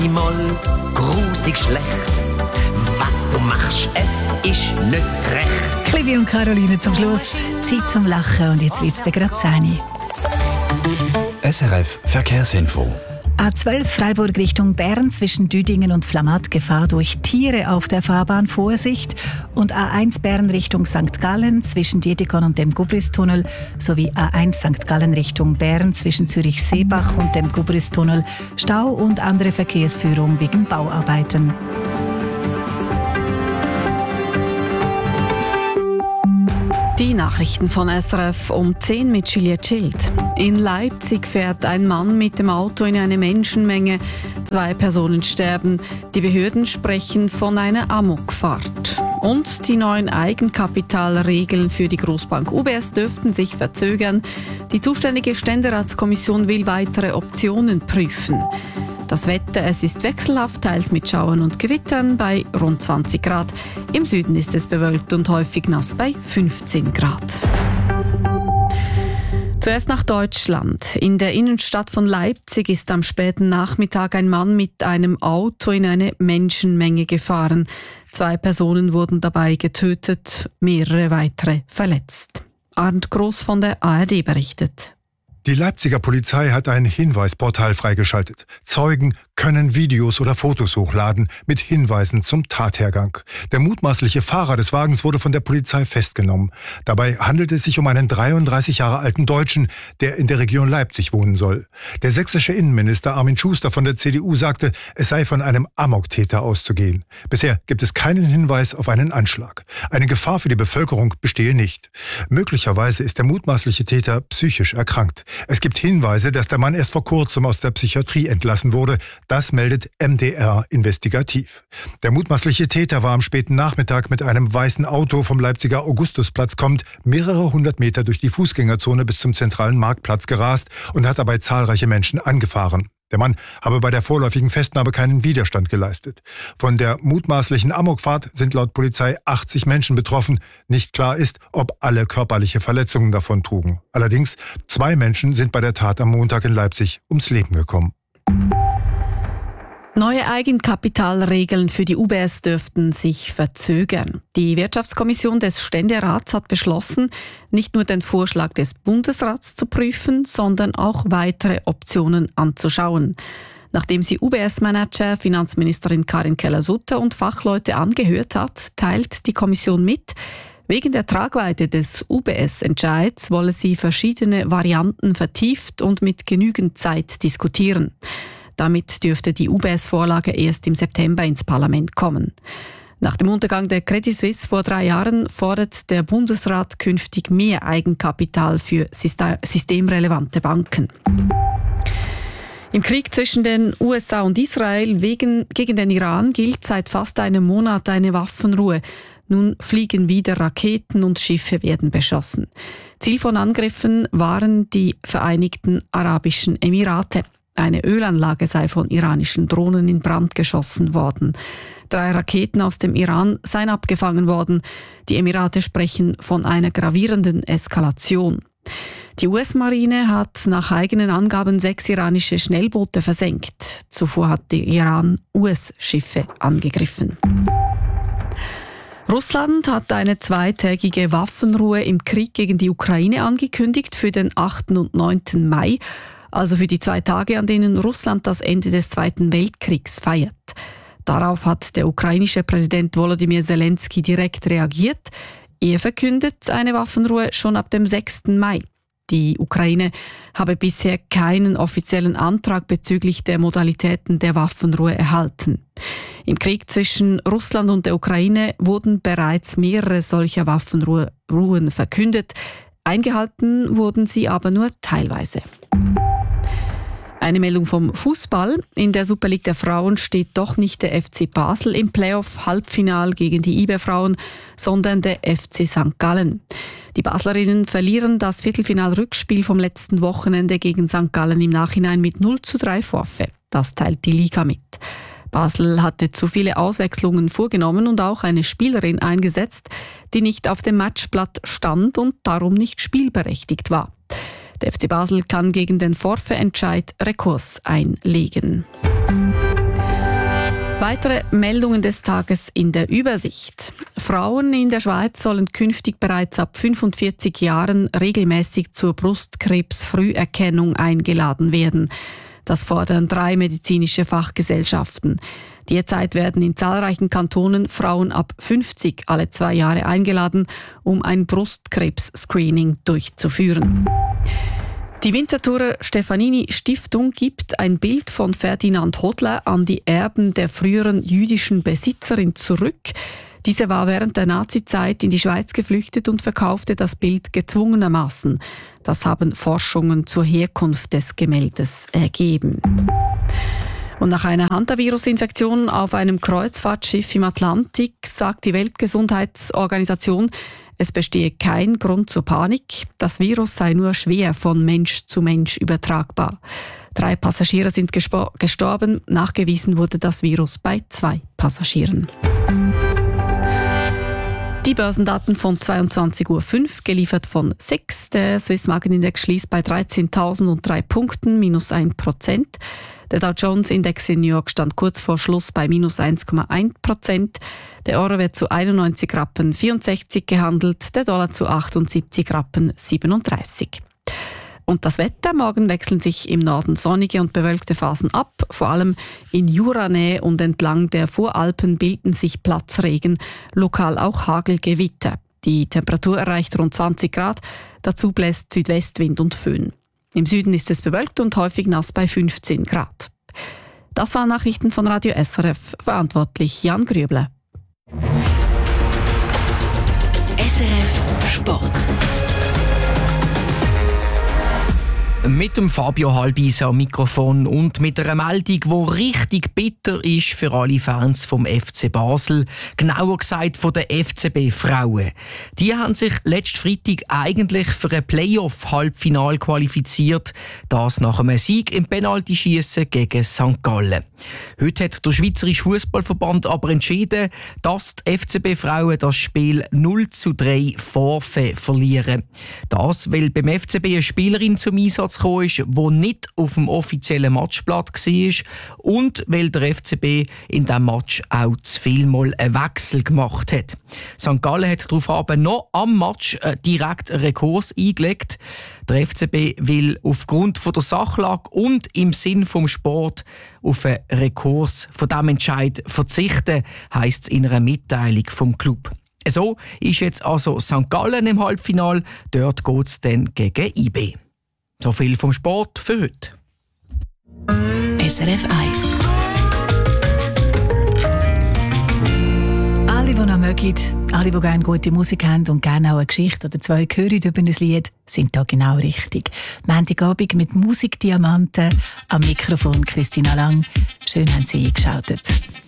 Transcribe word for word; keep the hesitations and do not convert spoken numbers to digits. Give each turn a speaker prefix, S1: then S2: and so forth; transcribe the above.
S1: Mal grusig schlecht. Was du machst, es ist nicht recht.
S2: Clivi und Caroline zum Schluss. Zeit zum Lachen und jetzt wird's dir gerade zehn.
S3: S R F Verkehrsinfo.
S2: A zwölf Freiburg Richtung Bern zwischen Düdingen und Flamatt Gefahr durch Tiere auf der Fahrbahn, Vorsicht. Und A eins Bern Richtung Sankt Gallen zwischen Dietikon und dem Gubristunnel sowie A eins Sankt Gallen Richtung Bern zwischen Zürich-Seebach und dem Gubristunnel Stau und andere Verkehrsführung wegen Bauarbeiten.
S4: Die Nachrichten von S R F um zehn mit Juliette Schild. In Leipzig fährt ein Mann mit dem Auto in eine Menschenmenge. Zwei Personen sterben. Die Behörden sprechen von einer Amokfahrt. Und die neuen Eigenkapitalregeln für die Großbank U B S dürften sich verzögern. Die zuständige Ständeratskommission will weitere Optionen prüfen. Das Wetter, es ist wechselhaft, teils mit Schauern und Gewittern bei rund zwanzig Grad. Im Süden ist es bewölkt und häufig nass bei fünfzehn Grad. Zuerst nach Deutschland. In der Innenstadt von Leipzig ist am späten Nachmittag ein Mann mit einem Auto in eine Menschenmenge gefahren. Zwei Personen wurden dabei getötet, mehrere weitere verletzt. Arndt Groß von der A R D berichtet.
S5: Die Leipziger Polizei hat ein Hinweisportal freigeschaltet. Zeugen können Videos oder Fotos hochladen mit Hinweisen zum Tathergang. Der mutmaßliche Fahrer des Wagens wurde von der Polizei festgenommen. Dabei handelt es sich um einen dreiunddreißig Jahre alten Deutschen, der in der Region Leipzig wohnen soll. Der sächsische Innenminister Armin Schuster von der C D U sagte, es sei von einem Amoktäter auszugehen. Bisher gibt es keinen Hinweis auf einen Anschlag. Eine Gefahr für die Bevölkerung bestehe nicht. Möglicherweise ist der mutmaßliche Täter psychisch erkrankt. Es gibt Hinweise, dass der Mann erst vor kurzem aus der Psychiatrie entlassen wurde. Das meldet M D R investigativ. Der mutmaßliche Täter war am späten Nachmittag mit einem weißen Auto vom Leipziger Augustusplatz kommend mehrere hundert Meter durch die Fußgängerzone bis zum zentralen Marktplatz gerast und hat dabei zahlreiche Menschen angefahren. Der Mann habe bei der vorläufigen Festnahme keinen Widerstand geleistet. Von der mutmaßlichen Amokfahrt sind laut Polizei achtzig Menschen betroffen. Nicht klar ist, ob alle körperliche Verletzungen davon trugen. Allerdings, zwei Menschen sind bei der Tat am Montag in Leipzig ums Leben gekommen.
S4: Neue Eigenkapitalregeln für die U B S dürften sich verzögern. Die Wirtschaftskommission des Ständerats hat beschlossen, nicht nur den Vorschlag des Bundesrats zu prüfen, sondern auch weitere Optionen anzuschauen. Nachdem sie U B S-Manager, Finanzministerin Karin Keller-Sutter und Fachleute angehört hat, teilt die Kommission mit, wegen der Tragweite des U B S-Entscheids wolle sie verschiedene Varianten vertieft und mit genügend Zeit diskutieren. Damit dürfte die U B S-Vorlage erst im September ins Parlament kommen. Nach dem Untergang der Credit Suisse vor drei Jahren fordert der Bundesrat künftig mehr Eigenkapital für systemrelevante Banken. Im Krieg zwischen den U S A und Israel wegen, gegen den Iran gilt seit fast einem Monat eine Waffenruhe. Nun fliegen wieder Raketen und Schiffe werden beschossen. Ziel von Angriffen waren die Vereinigten Arabischen Emirate. Eine Ölanlage sei von iranischen Drohnen in Brand geschossen worden. Drei Raketen aus dem Iran seien abgefangen worden. Die Emirate sprechen von einer gravierenden Eskalation. Die U S-Marine hat nach eigenen Angaben sechs iranische Schnellboote versenkt. Zuvor hat der Iran U S-Schiffe angegriffen. Russland hat eine zweitägige Waffenruhe im Krieg gegen die Ukraine angekündigt für den achten und neunten Mai. Also für die zwei Tage, an denen Russland das Ende des Zweiten Weltkriegs feiert. Darauf hat der ukrainische Präsident Volodymyr Zelensky direkt reagiert. Er verkündet eine Waffenruhe schon ab dem sechsten Mai. Die Ukraine habe bisher keinen offiziellen Antrag bezüglich der Modalitäten der Waffenruhe erhalten. Im Krieg zwischen Russland und der Ukraine wurden bereits mehrere solcher Waffenruhen verkündet. Eingehalten wurden sie aber nur teilweise. Eine Meldung vom Fußball. In der Super League der Frauen steht doch nicht der F C Basel im Playoff-Halbfinal gegen die I B E-Frauen, sondern der F C Sankt Gallen. Die Baslerinnen verlieren das Viertelfinal-Rückspiel vom letzten Wochenende gegen Sankt Gallen im Nachhinein mit null zu drei Forfait. Das teilt die Liga mit. Basel hatte zu viele Auswechslungen vorgenommen und auch eine Spielerin eingesetzt, die nicht auf dem Matchblatt stand und darum nicht spielberechtigt war. Der F C Basel kann gegen den Forfait-Entscheid Rekurs einlegen. Weitere Meldungen des Tages in der Übersicht. Frauen in der Schweiz sollen künftig bereits ab fünfundvierzig Jahren regelmäßig zur Brustkrebsfrüherkennung eingeladen werden. Das fordern drei medizinische Fachgesellschaften. Derzeit werden in zahlreichen Kantonen Frauen ab fünfzig alle zwei Jahre eingeladen, um ein Brustkrebs-Screening durchzuführen. Die Winterthurer Stefanini Stiftung gibt ein Bild von Ferdinand Hodler an die Erben der früheren jüdischen Besitzerin zurück. Diese war während der Nazizeit in die Schweiz geflüchtet und verkaufte das Bild gezwungenermaßen. Das haben Forschungen zur Herkunft des Gemäldes ergeben. Und nach einer Hantavirus-Infektion auf einem Kreuzfahrtschiff im Atlantik sagt die Weltgesundheitsorganisation, es bestehe kein Grund zur Panik. Das Virus sei nur schwer von Mensch zu Mensch übertragbar. Drei Passagiere sind gespo- gestorben. Nachgewiesen wurde das Virus bei zwei Passagieren. Die Börsendaten von zweiundzwanzig Uhr fünf, geliefert von S I X. Der Swiss Market-Index schließt bei dreizehntausenddrei Punkten, minus ein Prozent. Der Dow Jones-Index in New York stand kurz vor Schluss bei minus eins Komma eins Prozent. Der Euro wird zu einundneunzig Rappen vierundsechzig gehandelt, der Dollar zu achtundsiebzig Rappen siebenunddreißig. Und das Wetter: Morgen wechseln sich im Norden sonnige und bewölkte Phasen ab. Vor allem in Juranähe und entlang der Voralpen bilden sich Platzregen, lokal auch Hagelgewitter. Die Temperatur erreicht rund zwanzig Grad, dazu bläst Südwestwind und Föhn. Im Süden ist es bewölkt und häufig nass bei fünfzehn Grad. Das waren Nachrichten von Radio S R F, verantwortlich Jan Grüble.
S1: S R F Sport.
S6: Mit dem Fabio Halbis am Mikrofon und mit einer Meldung, die richtig bitter ist für alle Fans vom F C Basel. Genauer gesagt von den F C B-Frauen. Die haben sich letzten Freitag eigentlich für ein Playoff-Halbfinale qualifiziert. Das nach einem Sieg im Penaltyschiessen gegen Sankt Gallen. Heute hat der Schweizerische Fußballverband aber entschieden, dass die F C B-Frauen das Spiel null zu drei Forfait verlieren. Das, weil beim F C B eine Spielerin zum Einsatz gekommen ist, die nicht auf dem offiziellen Matchblatt war und weil der F C B in diesem Match auch zu viel Mal einen Wechsel gemacht hat. Sankt Gallen hat daraufhin noch am Match direkt einen Rekurs eingelegt. Der F C B will aufgrund von der Sachlage und im Sinn vom Sport auf einen Rekurs von diesem Entscheid verzichten, heisst es in einer Mitteilung vom Club. So ist jetzt also Sankt Gallen im Halbfinale. Dort geht es dann gegen I B. So viel vom Sport für heute.
S1: S R F eins.
S2: Alle, die noch mögen, alle, die gerne gute Musik haben und gerne auch eine Geschichte oder zwei hören über ein Lied, sind da genau richtig. Montagabend mit Musikdiamanten, am Mikrofon Christina Lang. Schön haben Sie eingeschaltet.